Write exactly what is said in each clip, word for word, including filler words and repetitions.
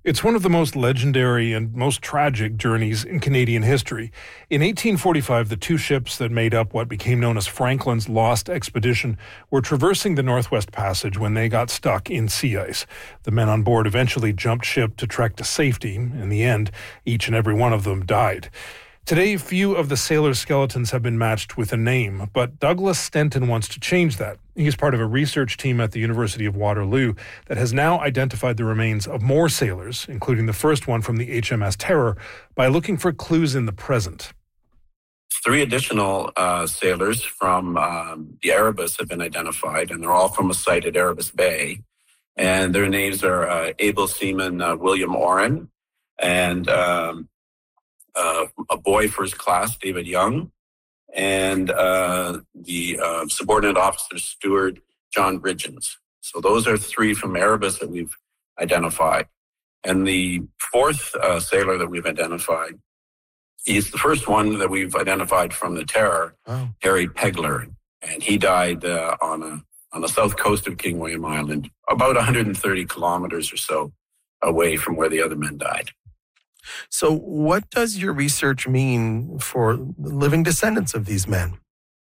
It's one of the most legendary and most tragic journeys in Canadian history. In eighteen forty-five, the two ships that made up what became known as Franklin's Lost Expedition were traversing the Northwest Passage when they got stuck in sea ice. The men on board eventually jumped ship to trek to safety. In the end, each and every one of them died. Today, few of the sailors' skeletons have been matched with a name, but Douglas Stenton wants to change that. He's part of a research team at the University of Waterloo that has now identified the remains of more sailors, including the first one from the H M S Terror, by looking for clues in the present. Three additional uh, sailors from um, the Erebus have been identified, and they're all from a site at Erebus Bay. And their names are uh, able seaman uh, William Oren and um, uh, a boy first class, David Young, and uh, the uh, subordinate officer steward, John Bridgens. So those are three from Erebus that we've identified. And the fourth uh, sailor that we've identified, he's the first one that we've identified from the Terror, oh. Harry Pegler. And he died uh, on a on the south coast of King William Island, about one hundred thirty kilometers or so away from where the other men died. So what does your research mean for living descendants of these men?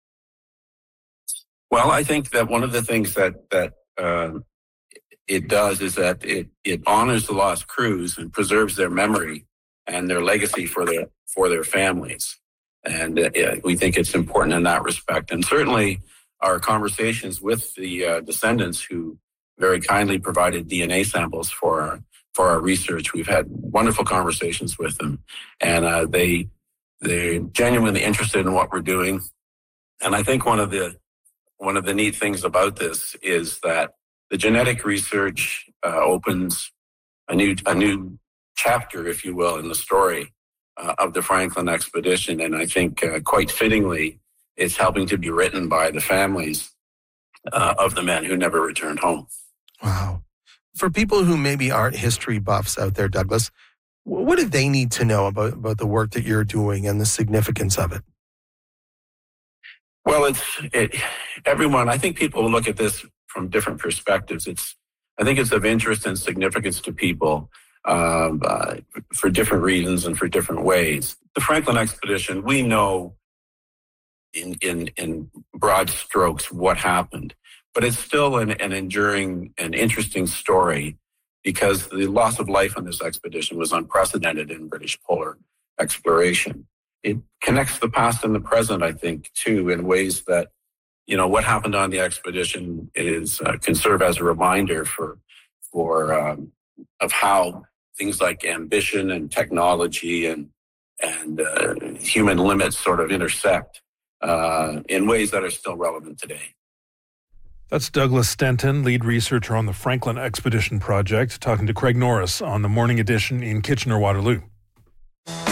Well, I think that one of the things that that uh, it does is that it, it honors the lost crews and preserves their memory and their legacy for their for their families. And uh, yeah, we think it's important in that respect. And certainly our conversations with the uh, descendants who very kindly provided D N A samples for our for our research. We've had wonderful conversations with them, and uh, they, they're genuinely interested in what we're doing. And I think one of the, one of the neat things about this is that the genetic research uh, opens a new, a new chapter, if you will, in the story uh, of the Franklin expedition. And I think uh, quite fittingly, it's helping to be written by the families uh, of the men who never returned home. Wow. For people who maybe aren't history buffs out there, Douglas, what do they need to know about, about the work that you're doing and the significance of it? Well, it's it, everyone, I think people will look at this from different perspectives. It's, I think it's of interest and significance to people um, uh, for different reasons and for different ways. The Franklin expedition, we know in, in, in broad strokes what happened. But it's still an, an enduring and interesting story because the loss of life on this expedition was unprecedented in British polar exploration. It connects the past and the present, I think, too, in ways that, you know, what happened on the expedition is uh, can serve as a reminder for for um, of how things like ambition and technology and and uh, human limits sort of intersect uh, in ways that are still relevant today. That's Douglas Stenton, lead researcher on the Franklin Expedition Project, talking to Craig Norris on the Morning Edition in Kitchener-Waterloo.